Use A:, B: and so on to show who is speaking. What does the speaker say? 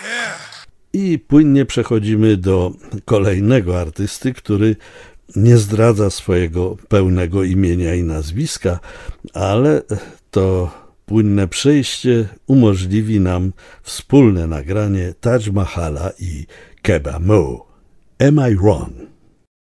A: I płynnie przechodzimy do kolejnego artysty, który nie zdradza swojego pełnego imienia i nazwiska, ale to płynne przejście umożliwi nam wspólne nagranie Taj Mahala i Keba Mo. Am I Wrong?